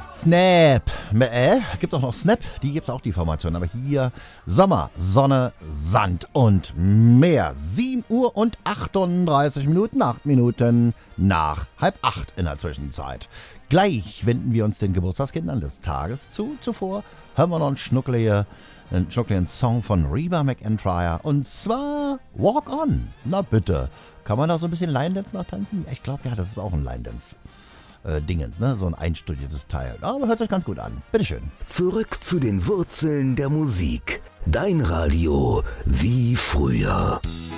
Snap. Gibt auch noch Snap, die gibt's auch, die Formation. Aber hier Sommer, Sonne, Sand und Meer. 7 Uhr und 38 Minuten, 8 Minuten nach 7:30 in der Zwischenzeit. Gleich wenden wir uns den Geburtstagskindern des Tages zu. Zuvor hören wir noch einen schnuckeligen Song von Reba McEntire. Und zwar Walk On. Na bitte. Kann man da so ein bisschen Line Dance nachtanzen? Ich glaube, ja, das ist auch ein Line Dance. Dingens, ne? So ein einstudiertes Teil. Aber hört sich ganz gut an. Bitteschön. Zurück zu den Wurzeln der Musik. Dein Radio wie früher.